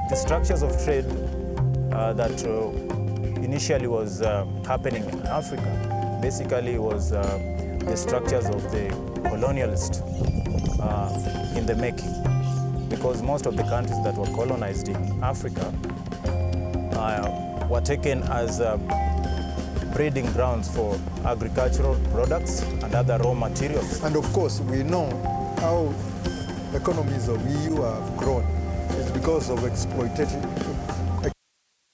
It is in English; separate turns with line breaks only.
The structures of trade that initially was happening in Africa basically was the structures of the colonialist in the making, because most of the countries that were colonized in Africa were taken as breeding grounds for agricultural products and other raw materials.
And of course, we know how economies of EU have grown. It's because of exploitative